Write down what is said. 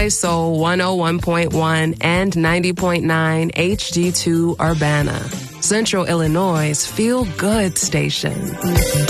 Illinois Soul 101.1 and 90.9 HD2 Urbana. Central Illinois' feel-good station.